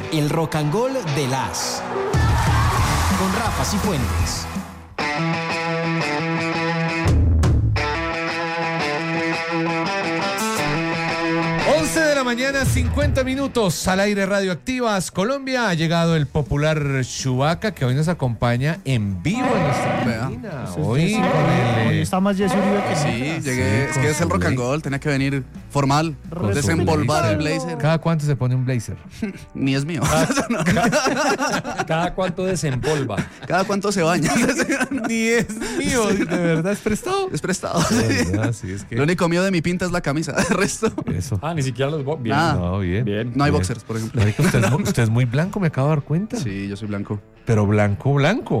el Rock and Roll de las. Con Rafa Cifuentes. 11 de la mañana, 50 minutos al aire Radioactivas Colombia. Ha llegado el popular Chewbacca, que hoy nos acompaña en vivo en nuestra cabina. Hoy está más Jesse Uribe que sí, llegué. Es que es el Rock and Roll, tenía que venir formal, desempolvar el blazer. ¿Cada cuánto se pone un blazer? Ni es mío. ¿Cada cuánto desempolva? ¿Cada cuánto se baña? Ni es mío, ¿de verdad es prestado? Es prestado. Verdad, sí, es que... Lo único mío de mi pinta es la camisa, el resto. Eso. Ni siquiera los bien. No, bien. No hay boxers, por ejemplo. Marica, usted es muy blanco, me acabo de dar cuenta. Sí, yo soy blanco. Pero blanco.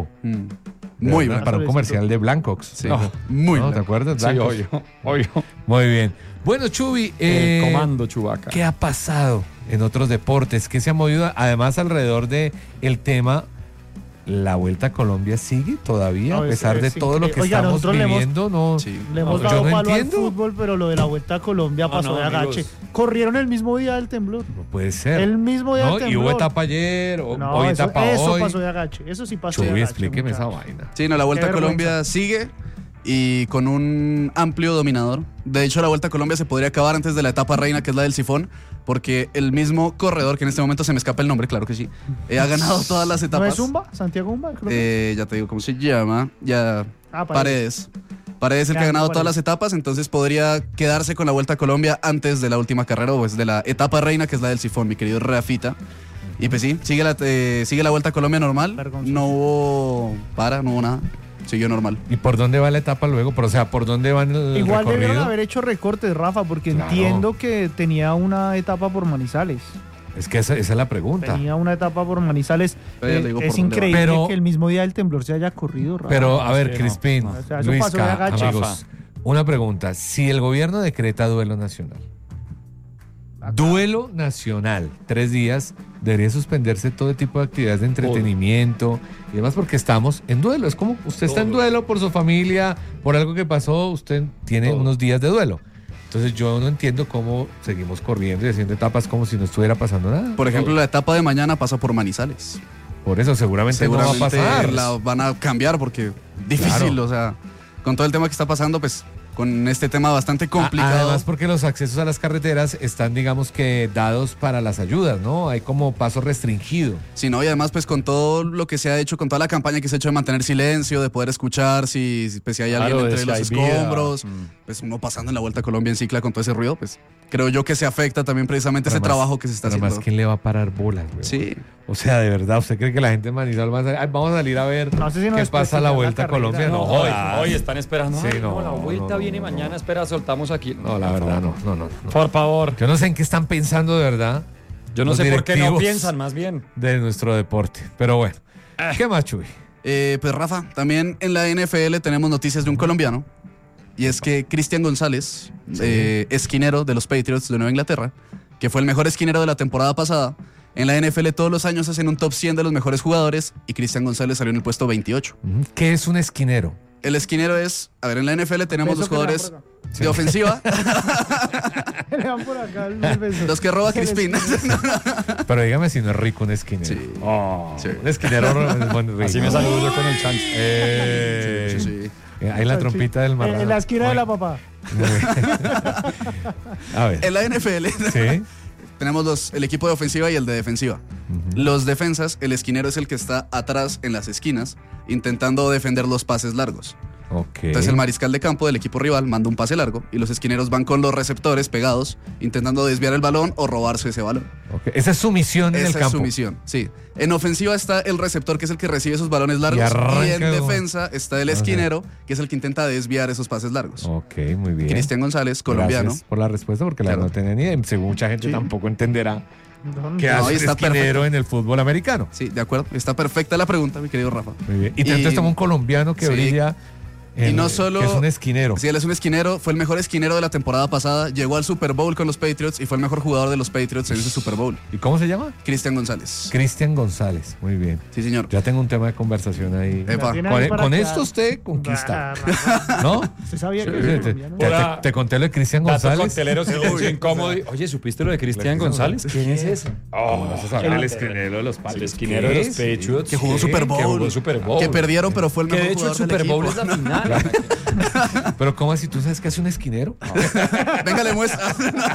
Muy blanco. Para un comercial de Blancox. Sí. Muy ¿No? blanco. ¿Te acuerdas? Sí, obvio. Muy bien. Bueno, Chubi, el comando Chewbacca. ¿Qué ha pasado en otros deportes? ¿Qué se ha movido? Además, alrededor de el tema, ¿la Vuelta a Colombia sigue todavía? A pesar de todo lo que estamos viviendo, le hemos dado palo al fútbol, pero lo de la Vuelta a Colombia pasó de agache. Corrieron el mismo día del temblor. No puede ser. El mismo día del temblor. Y hubo etapa ayer, hoy etapa hoy. Eso pasó de agache. Eso sí pasó de agache. Explíqueme esa vaina. Sí, no, la Vuelta a Colombia sigue y con un amplio dominador. De hecho, la Vuelta a Colombia se podría acabar antes de la etapa reina, que es la del Sifón, porque el mismo corredor, que en este momento se me escapa el nombre, claro que sí, ha ganado todas las etapas. ¿No es Zumba? ¿Santiago Zumba? Ya te digo cómo se llama. Paredes. Paredes el que ha ganado todas las etapas, entonces podría quedarse con la Vuelta a Colombia antes de la última carrera, o pues de la etapa reina, que es la del Sifón, mi querido Rafita. Y pues sí, sigue la Vuelta a Colombia normal. No hubo nada. Siguió normal. ¿Y por dónde va la etapa luego? ¿Por dónde van el Igual recorrido? debieron haber hecho recortes, Rafa, porque entiendo que tenía una etapa por Manizales. Es que esa es la pregunta. Tenía una etapa por Manizales. Es increíble que el mismo día del temblor se haya corrido, Rafa. Pero, a ver, Crispín, O sea, eso Luisca, pasó de amigos, una pregunta. Si el gobierno decreta duelo nacional, 3 días, debería suspenderse todo tipo de actividades de entretenimiento y demás, porque estamos en duelo. Es como usted está en duelo por su familia, por algo que pasó, usted tiene unos días de duelo. Entonces yo no entiendo cómo seguimos corriendo y haciendo etapas como si no estuviera pasando nada. Por ejemplo, la etapa de mañana pasa por Manizales. Por eso seguramente no va a pasar. La van a cambiar porque difícil, o sea, con todo el tema que está pasando, pues con este tema bastante complicado. Además porque los accesos a las carreteras están, digamos que, dados para las ayudas, ¿no? Hay como paso restringido. Sí, ¿no? Y además pues con todo lo que se ha hecho, con toda la campaña que se ha hecho de mantener silencio, de poder escuchar si hay alguien entre los escombros, pues uno pasando en la Vuelta a Colombia en cicla con todo ese ruido, pues creo yo que se afecta también precisamente ese trabajo que se está haciendo. Además, ¿quién le va a parar bolas, güey? Sí. O sea, de verdad, ¿usted cree que la gente en Manizales vamos a salir a ver qué pasa a la Vuelta a Colombia? No, hoy están esperando. Sí, la Vuelta viene mañana, espera, soltamos aquí. No, la verdad, no. Por favor. Yo no sé en qué están pensando de verdad. Yo no sé por qué no piensan, más bien. De nuestro deporte. Pero bueno, ¿qué más, Chuy? Pues Rafa, también en la NFL tenemos noticias de un colombiano. Y es que Cristian González, esquinero de los Patriots de Nueva Inglaterra, que fue el mejor esquinero de la temporada pasada, en la NFL todos los años hacen un top 100 de los mejores jugadores y Cristian González salió en el puesto 28. ¿Qué es un esquinero? El esquinero es, en la NFL tenemos los jugadores de ofensiva. Le dan por acá los que roba Crispín. Pero dígame si no es rico un esquinero. Sí. Un esquinero es muy rico. Así me saludo yo con el chance. Sí. Ahí la trompita del marrano. En la esquina de la papá. A ver. En la NFL tenemos el equipo de ofensiva y el de defensiva. Los defensas, el esquinero es el que está atrás en las esquinas intentando defender los pases largos. Entonces el mariscal de campo del equipo rival manda un pase largo y los esquineros van con los receptores pegados intentando desviar el balón o robarse ese balón. Esa es su misión en el campo. Esa es su misión, sí. En ofensiva está el receptor, que es el que recibe esos balones largos, y en defensa está el esquinero, que es el que intenta desviar esos pases largos. Muy bien. Cristian González, colombiano. Gracias por la respuesta, porque la no tenía ni idea. Según mucha gente tampoco entenderá que hace un esquinero en el fútbol americano. Sí, de acuerdo. Está perfecta la pregunta, mi querido Rafa. Muy bien. Y entonces tenemos un colombiano que brilla Y no solo... Que es un esquinero. Sí, él es un esquinero, fue el mejor esquinero de la temporada pasada, llegó al Super Bowl con los Patriots y fue el mejor jugador de los Patriots en ese Super Bowl. ¿Y cómo se llama? Cristian González. Cristian González, muy bien. Sí, señor. Ya tengo un tema de conversación ahí. Epa. Con esto usted conquista. ¿No? ¿Usted sabía que te conté lo de Cristian González. Coctelero incómodo. Oye, ¿supiste lo de Cristian González? ¿Quién es ese? El esquinero de los Patriots. El esquinero de los Patriots. Que jugó Super Bowl. Que perdieron, pero fue el mejor de hecho, el jugador del Super Bowl equipo. es la final. Pero ¿cómo así? ¿Tú sabes qué hace un esquinero? Venga, le muestra.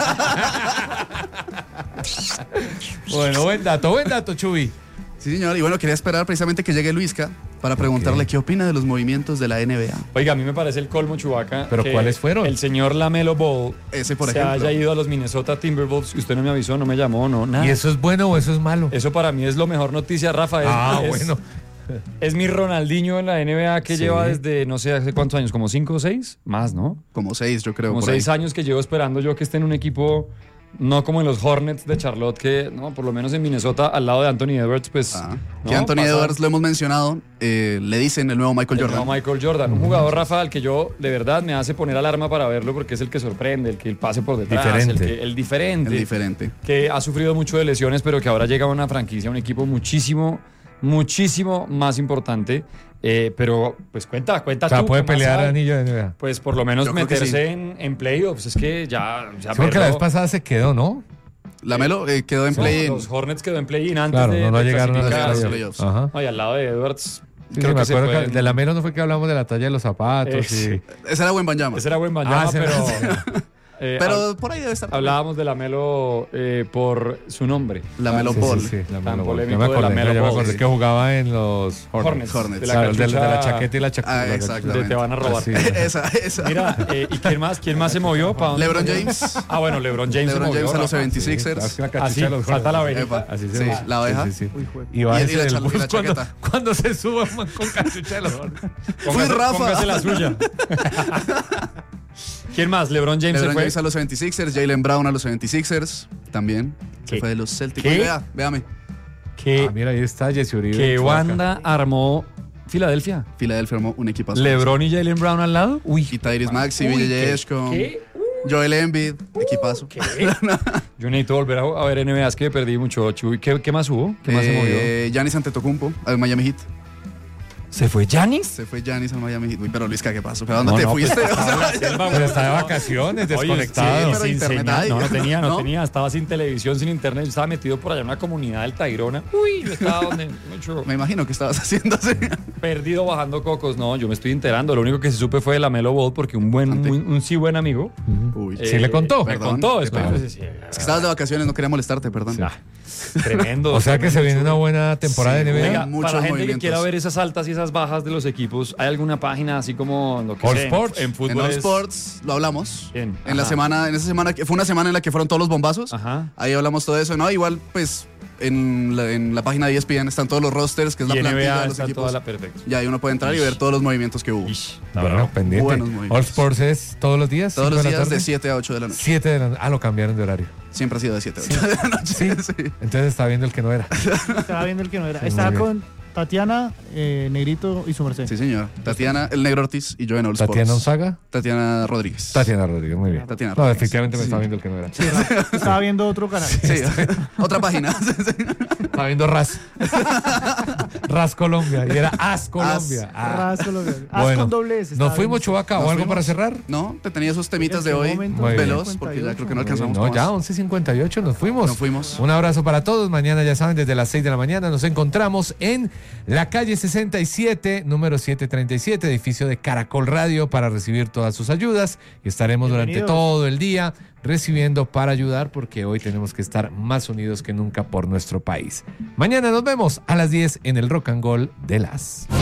Bueno, buen dato, Chuy. Sí, señor. Y bueno, quería esperar precisamente que llegue Luisca para preguntarle qué opina de los movimientos de la NBA. Oiga, a mí me parece el colmo, Chubaca. ¿Pero cuáles fueron? El señor LaMelo Ball Ese, por se ejemplo. haya ido a los Minnesota Timberwolves y usted no me avisó, no me llamó, no, nada. ¿Y eso es bueno o eso es malo? Eso para mí es lo mejor noticia, Rafa. Bueno. Es mi Ronaldinho en la NBA que lleva desde no sé hace cuántos años, como 5 o 6, más, ¿no? Como 6, yo creo. Como por ahí. 6 años que llevo esperando yo que esté en un equipo, no como en los Hornets de Charlotte, que no, por lo menos en Minnesota, al lado de Anthony Edwards, pues. Que Anthony Edwards lo hemos mencionado, le dicen el nuevo Michael Jordan. El nuevo Michael Jordan, un jugador, Rafa, al que yo de verdad me hace poner alarma para verlo porque es el que sorprende, el que el pase por detrás, Diferente. el diferente. El diferente. Que ha sufrido mucho de lesiones, pero que ahora llega a una franquicia, un equipo muchísimo más importante. Pero pues cuenta O sea, tú. puede ¿qué más pelear hay? anillo de NBA. Pues por lo menos Yo creo que meterse sí. en playoffs. Es que ya Creo que la vez pasada se quedó, ¿no? Lamelo quedó en play-in. Los Hornets quedó en play-in antes Claro, de no llegaron a clasificar. los playoffs. playoffs. Ajá. No, y al lado de Edwards. Sí, creo me que se acuerdo fue que de la menos no fue que hablamos de la talla de los zapatos. Sí. Ese era buen Banyama. Ese era buen Banyama, sí, pero. sí. Pero por ahí debe estar. Hablábamos de Lamelo por su nombre. Lamelo Sí, Ball. sí, sí, Tan Lamelo Ball. polémico Ya me de Lamelo acordé Ball, sí. que jugaba en los Hornets. Hornets. De O sea, la, el de la cachucha chaqueta y la chaqueta. Ah, exactamente. Te van a robar. Sí. Esa. Mira, ¿y quién más se movió? ¿Para dónde LeBron movió? James. Ah, bueno, LeBron James LeBron se movió. James a los Rafa. 76ers. Así, falta la abejita. Epa. Así se Sí, va. la abeja. Sí, sí, sí. Uy, juego. Y va a Y ser la el cha- y la bus chaqueta. cuando se suba un man con cachucha de los Hornets. Fui Rafa. Póngase la suya. ¿Quién más? LeBron James LeBron se fue. James a los 76ers. Jaylen Brown a los 76ers. También. Se ¿Qué? fue de los Celtics. ¿Qué? Oye, véame. ¿Qué, Mira, ahí está Jesse Uribe. qué Chubaca. banda armó Filadelfia? Filadelfia armó un equipazo. LeBron y Jaylen Brown al lado. Uy. Y Tyrese Maxey, Uy, BJ ¿qué? Eshcom, ¿Qué? Joel Embiid, equipazo. Yo necesito volver a ver NBA, es que perdí mucho. Chuy. ¿Qué más hubo? ¿Qué más se movió? Giannis Antetokounmpo al Miami Heat. ¿Se fue Giannis? Se fue Giannis al Miami Heat. Uy, pero Luisca, ¿qué pasó? ¿Pero dónde No, te no, fuiste? pues, O sea, Pero está de vacaciones, desconectado. sí, pero sin internet señal. hay. No ¿No? tenía. Estaba sin televisión, sin internet. Yo estaba metido por allá en una comunidad del Tayrona. Uy, yo estaba donde mucho Me imagino que estabas haciendo así. perdido bajando cocos. No, yo me estoy enterando. Lo único que sí supe fue de Lamelo Ball porque un buen amigo Uy. Sí le contó. me Perdón, contó. qué Después, pena. pues, sí, Es que estabas de vacaciones, no quería molestarte, perdón. tremendo. O sea que se viene una buena temporada Sí, de NBA. Oiga, muchos para la gente que movimientos. quiera ver esas altas y esas bajas de los equipos, ¿hay alguna página así como lo que All sea, Sports. en fútbol? En All es- Sports lo hablamos. Bien, En ajá. esa semana, que fue una semana en la que fueron todos los bombazos. Ajá. Ahí hablamos todo eso, ¿no? Igual, pues, en la página de ESPN están todos los rosters, que es la Y plantilla NBA de los está equipos. toda la perfecta. Y ahí uno puede entrar y ver todos los movimientos que hubo. Está Bueno, bravo. pendiente. Buenos movimientos. All Sports es todos los días. Todos 5 los de la días tarde. de 7 a 8 de la noche. 7 de la noche. Ah, lo cambiaron de horario. Siempre ha sido de 7 a 8 de la noche. Sí. Sí. Entonces está viendo el que no era. Estaba viendo el que no era. Sí, Estaba muy con Tatiana, Negrito y su merced. Sí, señor. Tatiana, el Negro Ortiz y yo en All Tatiana Sports. Unzaga. Tatiana Rodríguez. Tatiana Rodríguez, muy bien. Tatiana No, Rodríguez. efectivamente me Sí. estaba viendo el que no era. Estaba viendo otro canal. Sí, otra página. Estaba viendo RAS. RAS Colombia. Y era AS Colombia. Raso lo veo. Haz Bueno, con doble S. ¿nos estaba fuimos, viendo. Chubaca, o Nos algo fuimos. para cerrar? No, te tenía esos temitas de ¿En qué hoy momento? Muy bien. veloz, porque ya creo que no alcanzamos. No, con ya, más. 11:58, nos fuimos. Nos fuimos. Un abrazo para todos. Mañana, ya saben, desde las 6 de la mañana nos encontramos en la calle 67, número 737, edificio de Caracol Radio, para recibir todas sus ayudas. Y estaremos durante Bienvenidos. todo el día recibiendo para ayudar, porque hoy tenemos que estar más unidos que nunca por nuestro país. Mañana nos vemos a las 10 en el Rock and Roll de las.